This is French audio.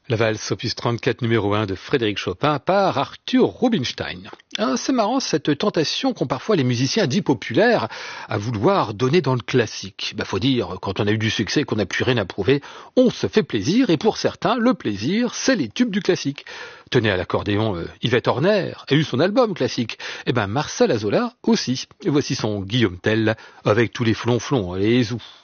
La valse opus 34 numéro 1 de Frédéric Chopin par Arthur Rubinstein. C'est marrant cette tentation qu'ont parfois les musiciens dits populaires à vouloir donner dans le classique. Faut dire, quand on a eu du succès et qu'on n'a plus rien à prouver, on se fait plaisir et pour certains, le plaisir, c'est les tubes du classique. Tenez à l'accordéon, Yvette Horner a eu son album classique. Marcel Azola aussi. Et voici son Guillaume Tell avec tous les flonflons et les zoux.